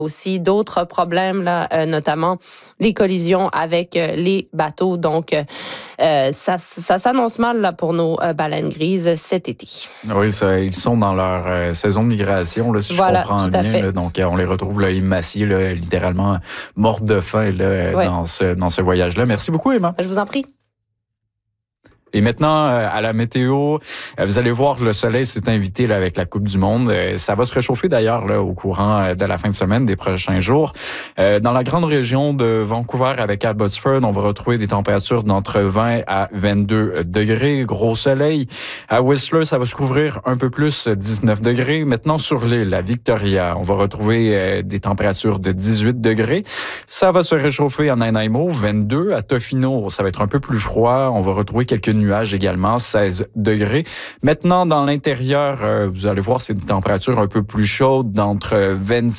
aussi d'autres problèmes, là, notamment les collisions avec les bateaux. Donc, ça s'annonce mal là, pour nos baleines grises cet été. Oui, ils sont dans leur saison de migration, là, si je comprends bien. Là, donc, on les retrouve là, émaciés, là, littéralement morts de faim là, dans ce voyage-là. Merci beaucoup, Emma. Je vous en prie. Et maintenant, à la météo, vous allez voir, le soleil s'est invité là, avec la Coupe du Monde. Ça va se réchauffer d'ailleurs là, au courant de la fin de semaine, des prochains jours. Dans la grande région de Vancouver avec Abbotsford, on va retrouver des températures d'entre 20 à 22 degrés. Gros soleil. À Whistler, ça va se couvrir un peu plus, 19 degrés. Maintenant, sur l'île, la Victoria, on va retrouver des températures de 18 degrés. Ça va se réchauffer à Nanaimo, 22. À Tofino, ça va être un peu plus froid. On va retrouver quelques nuages également, 16 degrés. Maintenant, dans l'intérieur, vous allez voir, c'est des températures un peu plus chaudes, d'entre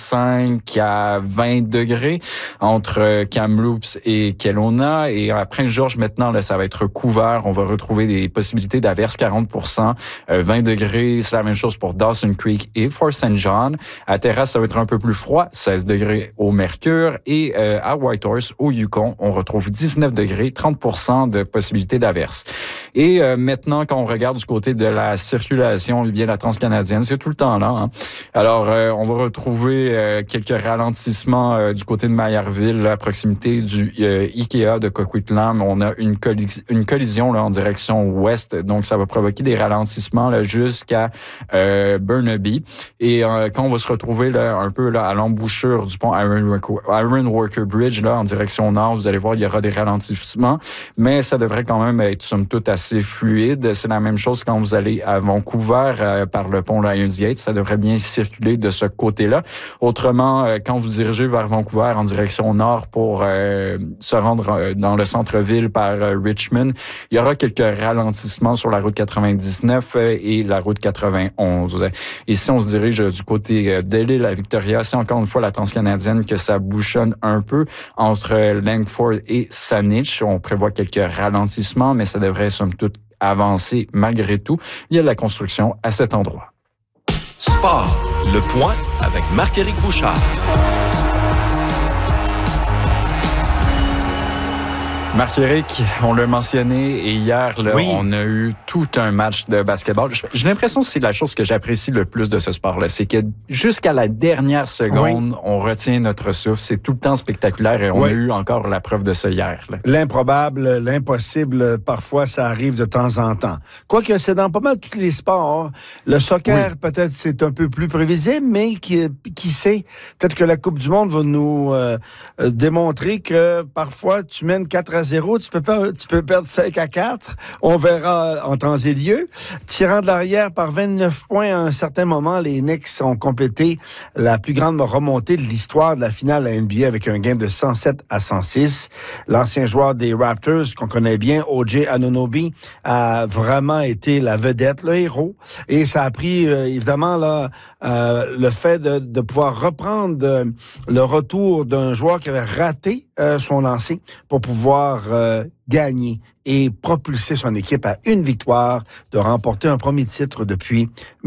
25 à 20 degrés, entre Kamloops et Kelowna. Et à Prince-Georges, maintenant, là, ça va être couvert. On va retrouver des possibilités d'averses, 40%, 20 degrés. C'est la même chose pour Dawson Creek et Fort St. John. À Terrasse, ça va être un peu plus froid, 16 degrés au mercure. Et à Whitehorse, au Yukon, on retrouve 19 degrés, 30% de possibilités d'averses. Et maintenant, quand on regarde du côté de la circulation, bien la transcanadienne, c'est tout le temps là. Hein? Alors, on va retrouver quelques ralentissements du côté de Maillardville, à proximité du IKEA de Coquitlam. On a une collision là, en direction ouest, donc ça va provoquer des ralentissements là, jusqu'à Burnaby. Et quand on va se retrouver là, un peu là, à l'embouchure du pont Iron Worker Bridge, là, en direction nord, vous allez voir, il y aura des ralentissements, mais ça devrait quand même être somme toute assez fluide. C'est la même chose quand vous allez à Vancouver par le pont Lions Gate. Ça devrait bien circuler de ce côté-là. Autrement, quand vous dirigez vers Vancouver en direction nord pour se rendre dans le centre-ville par Richmond, il y aura quelques ralentissements sur la route 99 et la route 91. Et si on se dirige du côté de l'île à Victoria, c'est encore une fois la transcanadienne que ça bouchonne un peu entre Langford et Saanich. On prévoit quelques ralentissements, mais ça devrait somme toute avancer malgré tout. Il y a de la construction à cet endroit. Sport, le point avec Marc-Éric Bouchard. Marc-Éric, on l'a mentionné, et hier, là, on a eu tout un match de basketball. J'ai l'impression que c'est la chose que j'apprécie le plus de ce sport-là. C'est que jusqu'à la dernière seconde, on retient notre souffle. C'est tout le temps spectaculaire et on a eu encore la preuve de ça hier. Là. L'improbable, l'impossible, parfois, ça arrive de temps en temps. Quoique c'est dans pas mal tous les sports. Le soccer, peut-être, c'est un peu plus prévisible, mais qui sait? Peut-être que la Coupe du Monde va nous démontrer que parfois, tu mènes 4-0, tu peux perdre 5-4. On verra en temps et lieu. Tirant de l'arrière par 29 points à un certain moment, les Knicks ont complété la plus grande remontée de l'histoire de la finale à NBA avec un gain de 107-106. L'ancien joueur des Raptors, qu'on connaît bien, O.J. Anunoby, a vraiment été la vedette, le héros. Et ça a pris, évidemment, là, le fait de pouvoir reprendre le retour d'un joueur qui avait raté son lancer pour pouvoir gagner et propulser son équipe à une victoire, de remporter un premier titre depuis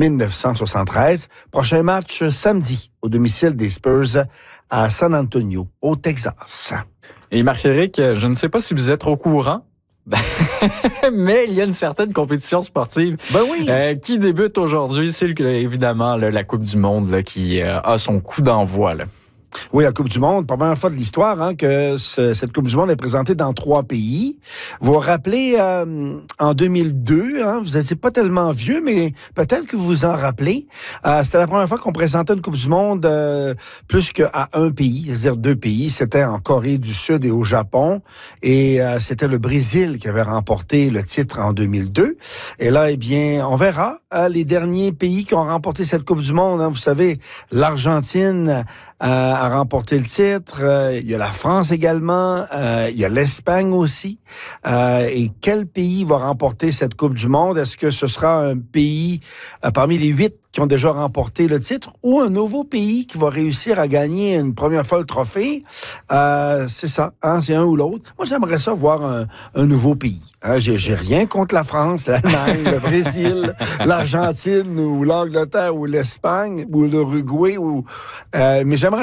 1973. Prochain match samedi au domicile des Spurs à San Antonio, au Texas. Et Marc-Éric, je ne sais pas si vous êtes au courant, mais il y a une certaine compétition sportive qui débute aujourd'hui. C'est évidemment là, la Coupe du Monde là, qui a son coup d'envoi. Là. Oui, la Coupe du Monde, première fois de l'histoire que cette Coupe du Monde est présentée dans 3 pays. Vous vous rappelez, en 2002, vous n'étiez pas tellement vieux, mais peut-être que vous vous en rappelez. C'était la première fois qu'on présentait une Coupe du Monde plus qu'à un pays, c'est-à-dire 2 pays. C'était en Corée du Sud et au Japon. Et c'était le Brésil qui avait remporté le titre en 2002. Et là, eh bien, on verra les derniers pays qui ont remporté cette Coupe du Monde. Vous savez, l'Argentine a remporté le titre. Il y a la France également. Il y a l'Espagne aussi. Et quel pays va remporter cette Coupe du Monde? Est-ce que ce sera un pays parmi les 8 qui ont déjà remporté le titre ou un nouveau pays qui va réussir à gagner une première fois le trophée? C'est ça, c'est un ou l'autre. Moi, j'aimerais ça voir un nouveau pays. J'ai rien contre la France, l'Allemagne, le Brésil, l'Argentine ou l'Angleterre ou l'Espagne ou l'Uruguay. Mais j'aimerais ça voir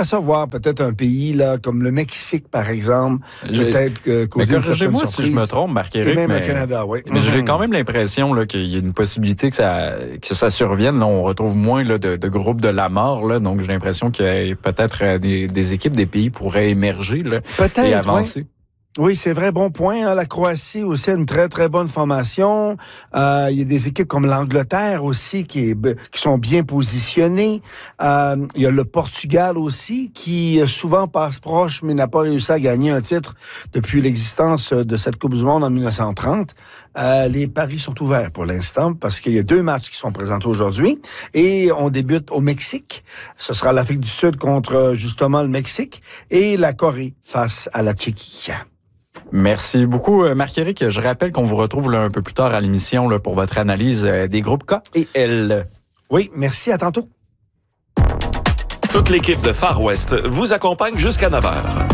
voir peut-être un pays là comme le Mexique, par exemple, peut-être causer une certaine corrigez-moi surprise. si je me trompe, Marc-Éric. Et même le Canada, oui. Mais j'ai quand même l'impression là, qu'il y a une possibilité que ça survienne. Là, on retrouve moins là, de groupes de la mort. Là, donc, j'ai l'impression que peut-être des équipes des pays pourraient émerger là, peut-être, et avancer. Ouais. Oui, c'est vrai, bon point. Hein. La Croatie aussi a une très, très bonne formation. Il y a des équipes comme l'Angleterre aussi qui sont bien positionnées. Il y a le Portugal aussi qui souvent passe proche mais n'a pas réussi à gagner un titre depuis l'existence de cette Coupe du Monde en 1930. Les paris sont ouverts pour l'instant parce qu'il y a 2 matchs qui sont présentés aujourd'hui et on débute au Mexique. Ce sera l'Afrique du Sud contre justement le Mexique et la Corée face à la Tchéquie. Merci beaucoup, Marc-Éric. Je rappelle qu'on vous retrouve là, un peu plus tard à l'émission là, pour votre analyse des groupes K et L. Oui, merci. À tantôt. Toute l'équipe de Far West vous accompagne jusqu'à 9h.